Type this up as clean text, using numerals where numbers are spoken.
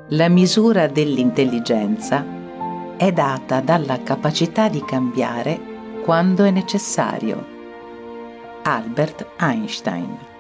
La misura dell'intelligenza è data dalla capacità di cambiare quando è necessario. Albert Einstein.